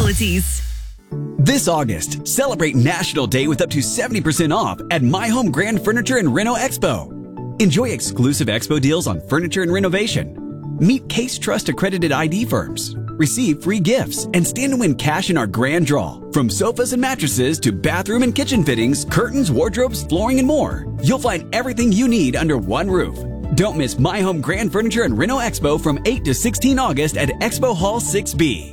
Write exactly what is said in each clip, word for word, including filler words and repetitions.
possibilities. This August, celebrate National Day with up to seventy percent off at My Home Grand Furniture and Reno Expo. Enjoy exclusive expo deals on furniture and renovation. Meet Case Trust accredited I D firms. Receive free gifts and stand to win cash in our grand draw. From sofas and mattresses to bathroom and kitchen fittings, curtains, wardrobes, flooring, and more. You'll find everything you need under one roof. Don't miss My Home Grand Furniture and Reno Expo from eight to sixteen August at Expo Hall six B.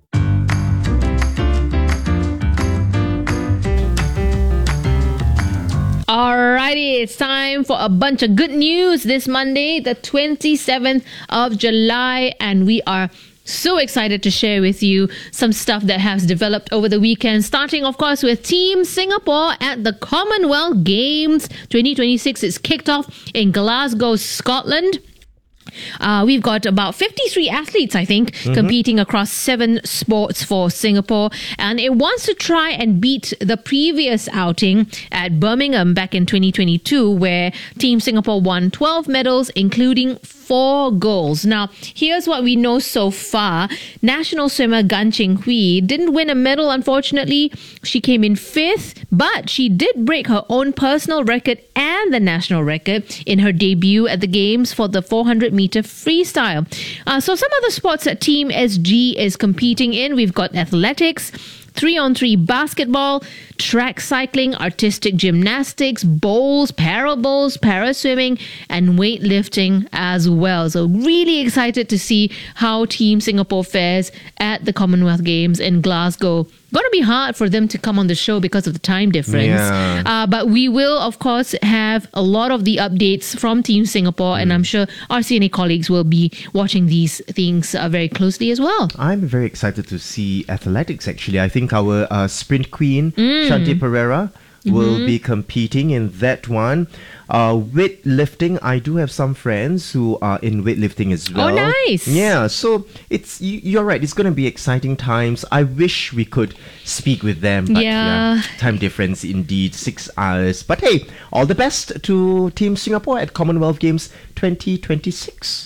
Alrighty, it's time for a bunch of good news this Monday, the twenty-seventh of July, and we are so excited to share with you some stuff that has developed over the weekend, starting of course with Team Singapore at the Commonwealth Games twenty twenty-six. It's kicked off in Glasgow, Scotland. Uh, we've got about fifty-three athletes, I think, mm-hmm. competing across seven sports for Singapore. And it wants to try and beat the previous outing at Birmingham back in twenty twenty-two, where Team Singapore won twelve medals, including four golds. Now, here's what we know so far. National swimmer Gan Ching Hui didn't win a medal, unfortunately. She came in fifth, but she did break her own personal record and the national record in her debut at the Games for the four hundred meter freestyle. Uh, so some other sports that Team S G is competing in, we've got athletics, three-on-three basketball, track cycling, artistic gymnastics, bowls, para bowls, para swimming, and weightlifting as well. So really excited to see how Team Singapore fares at the Commonwealth Games in Glasgow. Going to be hard for them to come on the show because of the time difference. Yeah. Uh, but we will, of course, have a lot of the updates from Team Singapore, mm. and I'm sure our C N A colleagues will be watching these things uh, very closely as well. I'm very excited to see athletics, actually. I think our uh, sprint queen, mm. Shanti Pereira, will mm-hmm. be competing in that one. Uh, weightlifting, I do have some friends who are in weightlifting as well. Oh, nice. Yeah, so it's you, you're right. It's going to be exciting times. I wish we could speak with them. But yeah. yeah, time difference indeed, six hours. But hey, all the best to Team Singapore at Commonwealth Games twenty twenty-six.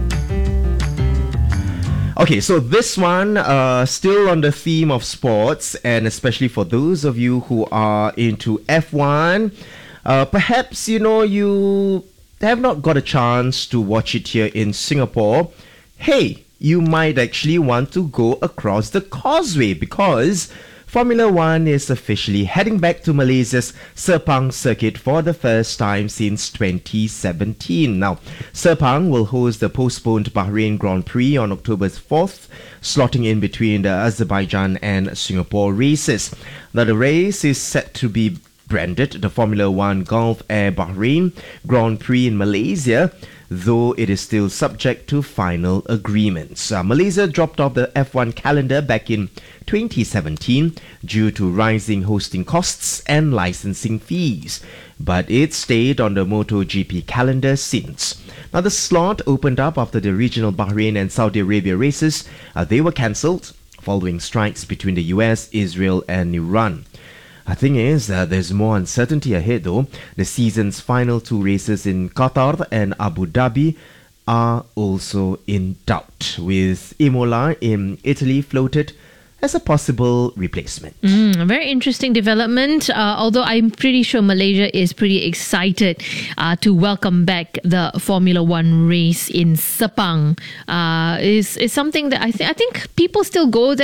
Okay, so this one, uh, still on the theme of sports, and especially for those of you who are into F one, uh, perhaps, you know, you have not got a chance to watch it here in Singapore. Hey, you might actually want to go across the causeway because Formula One is officially heading back to Malaysia's Sepang circuit for the first time since twenty seventeen. Now, Sepang will host the postponed Bahrain Grand Prix on October fourth, slotting in between the Azerbaijan and Singapore races. Now, the race is set to be branded the Formula One Gulf Air Bahrain Grand Prix in Malaysia, though it is still subject to final agreements. Uh, Malaysia dropped off the F one calendar back in twenty seventeen due to rising hosting costs and licensing fees, but it stayed on the MotoGP calendar since. Now, the slot opened up after the regional Bahrain and Saudi Arabia races. Uh, they were cancelled following strikes between the U S, Israel and Iran. The thing is, uh, there's more uncertainty ahead though. The season's final two races in Qatar and Abu Dhabi are also in doubt, with Imola in Italy floated as a possible replacement. Mm, a very interesting development, uh, although I'm pretty sure Malaysia is pretty excited uh, to welcome back the Formula One race in Sepang. Uh, is is something that I, th- I think people still go there.